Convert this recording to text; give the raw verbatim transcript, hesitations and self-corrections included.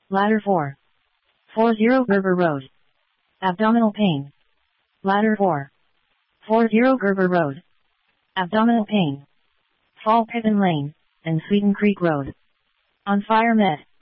Ladder four. forty Gerber Road. Abdominal pain. Ladder four. forty Gerber Road. Abdominal pain. Fall Pippin Lane, and Sweeten Creek Road. On Fire Med.